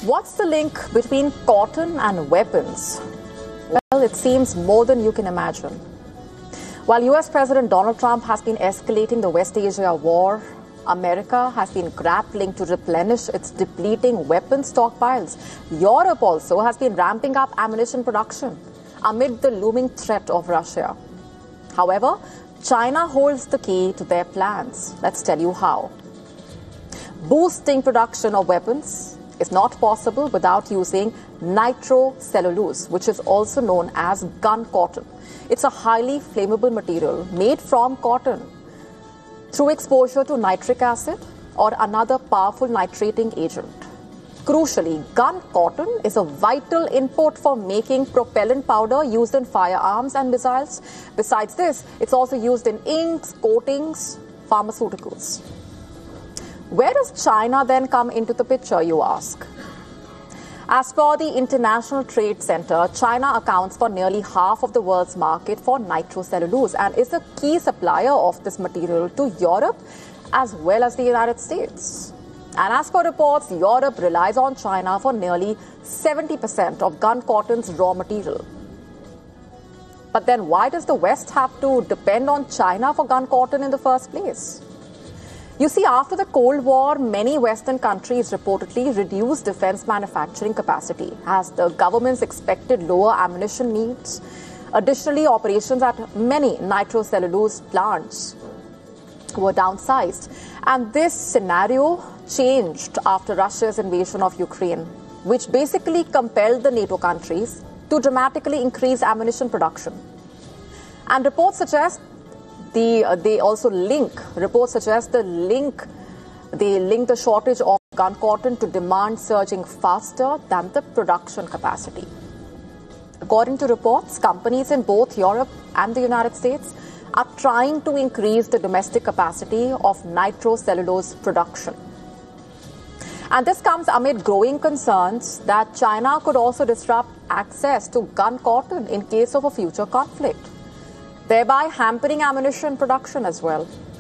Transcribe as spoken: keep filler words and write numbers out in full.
What's the link between cotton and weapons? Well, it seems more than you can imagine. While U S President Donald Trump has been escalating the West Asia war, America has been grappling to replenish its depleting weapons stockpiles. Europe also has been ramping up ammunition production amid the looming threat of Russia. However, China holds the key to their plans. Let's tell you how. Boosting production of weapons is not possible without using nitrocellulose, which is also known as gun cotton. It's a highly flammable material made from cotton. Through exposure to nitric acid or another powerful nitrating agent. Crucially, gun cotton is a vital input for making propellant powder used in firearms and missiles. Besides this, it's also used in inks, coatings, pharmaceuticals. Where does China then come into the picture, you ask? As per the International Trade Center, China accounts for nearly half of the world's market for nitrocellulose and is a key supplier of this material to Europe as well as the United States. And as per reports, Europe relies on China for nearly seventy percent of gun cotton's raw material. But then why does the West have to depend on China for gun cotton in the first place? You see, after the Cold War, many Western countries reportedly reduced defense manufacturing capacity as the governments expected lower ammunition needs. Additionally, operations at many nitrocellulose plants were downsized. And this scenario changed after Russia's invasion of Ukraine, which basically compelled the NATO countries to dramatically increase ammunition production. And reports suggest The, uh, they also link, reports suggest the link, they link the shortage of gun cotton to demand surging faster than the production capacity. According to reports, companies in both Europe and the United States are trying to increase the domestic capacity of nitrocellulose production. And this comes amid growing concerns that China could also disrupt access to gun cotton in case of a future conflict, thereby hampering ammunition production as well.